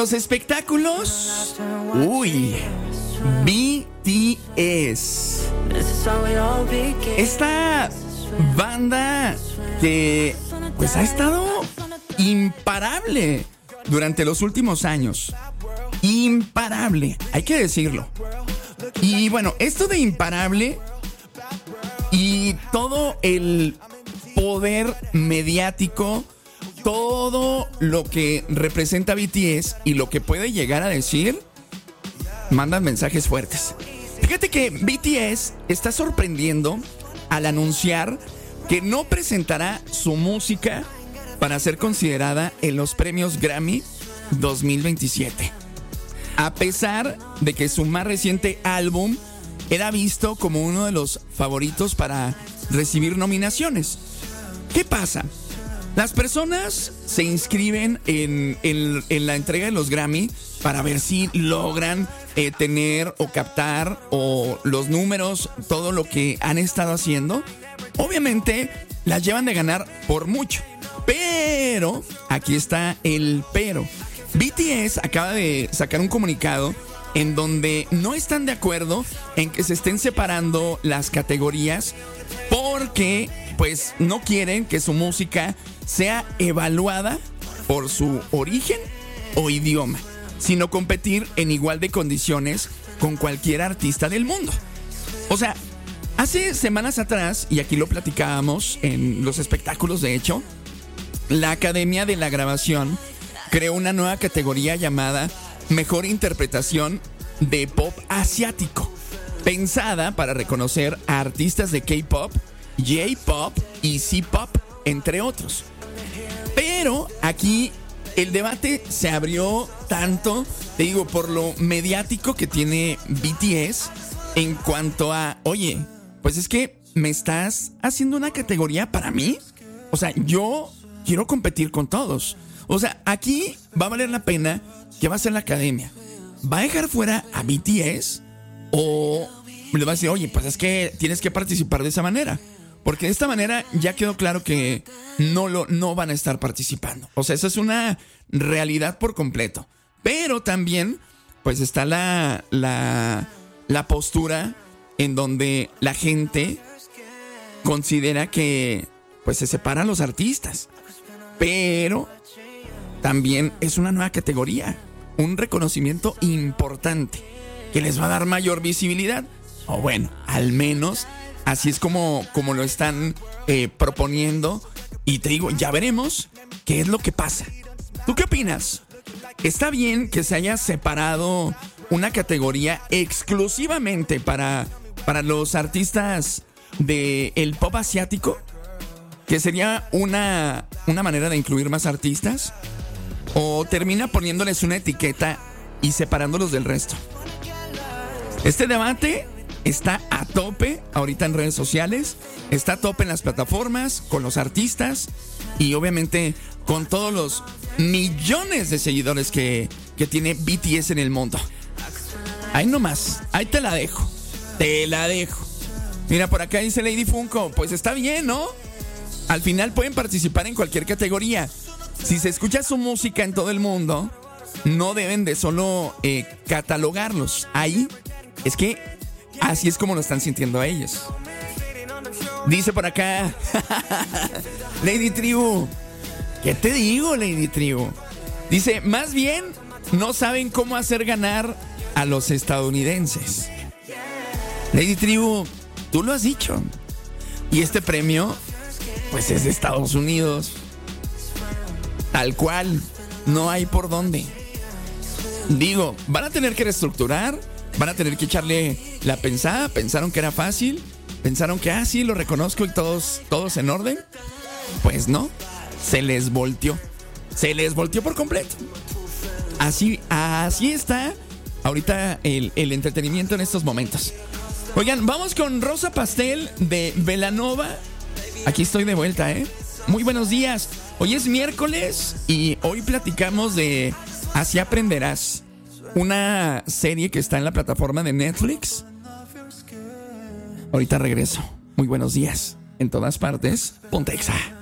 Los espectáculos. Uy, BTS. Esta banda que pues ha estado imparable durante los últimos años. Imparable, hay que decirlo. Y bueno, esto de imparable y todo el poder mediático, todo lo que representa BTS y lo que puede llegar a decir, mandan mensajes fuertes. Fíjate que BTS está sorprendiendo al anunciar que no presentará su música para ser considerada en los premios Grammy 2027. A pesar de que su más reciente álbum era visto como uno de los favoritos para recibir nominaciones. ¿Qué pasa? Las personas se inscriben en la entrega de los Grammy para ver si logran tener o captar o los números, todo lo que han estado haciendo. Obviamente las llevan de ganar por mucho. Pero, aquí está el pero. BTS acaba de sacar un comunicado en donde no están de acuerdo en que se estén separando las categorías porque pues no quieren que su música sea evaluada por su origen o idioma, sino competir en igual de condiciones con cualquier artista del mundo. O sea, hace semanas atrás, y aquí lo platicábamos en los espectáculos de hecho, la Academia de la Grabación creó una nueva categoría llamada Mejor Interpretación de Pop Asiático, pensada para reconocer a artistas de K-pop, J-pop y C-pop, entre otros. Pero aquí el debate se abrió tanto, te digo, por lo mediático que tiene BTS en cuanto a, oye, pues es que me estás haciendo una categoría para mí. O sea, yo quiero competir con todos. O sea, aquí va a valer la pena. ¿Qué va a hacer la academia? ¿Va a dejar fuera a BTS? ¿O le va a decir, oye, pues es que tienes que participar de esa manera? Porque de esta manera ya quedó claro que no van a estar participando. O sea, eso es una realidad por completo. Pero también, pues está la postura en donde la gente considera que pues se separan los artistas. Pero también es una nueva categoría, un reconocimiento importante que les va a dar mayor visibilidad. O bueno, al menos así es como lo están proponiendo. Y te digo, ya veremos qué es lo que pasa. ¿Tú qué opinas? ¿Está bien que se haya separado una categoría exclusivamente para los artistas del pop asiático? ¿Que sería una manera de incluir más artistas? ¿O termina poniéndoles una etiqueta y separándolos del resto? Este debate está a tope ahorita en redes sociales, está a tope en las plataformas, con los artistas y obviamente con todos los millones de seguidores que tiene BTS en el mundo. Ahí nomás, ahí te la dejo. Mira, por acá dice Lady Funko, pues está bien, ¿no? Al final pueden participar en cualquier categoría. Si se escucha su música en todo el mundo, no deben de solo catalogarlos. Ahí es que así es como lo están sintiendo ellos. Dice por acá Lady Tribu. ¿Qué te digo, Lady Tribu? Dice, más bien no saben cómo hacer ganar a los estadounidenses. Lady Tribu, tú lo has dicho. Y este premio pues es de Estados Unidos. Tal cual, no hay por dónde. Digo, van a tener que reestructurar, van a tener que echarle la pensada. Pensaron que era fácil, pensaron que sí, lo reconozco y todos en orden. Pues no, se les volteó por completo. Así está ahorita el entretenimiento en estos momentos. Oigan, vamos con Rosa Pastel de Belanova. Aquí estoy de vuelta, Muy buenos días. Hoy es miércoles y hoy platicamos de Así Aprenderás, una serie que está en la plataforma de Netflix. Ahorita regreso. Muy buenos días. En todas partes, Ponte Exa.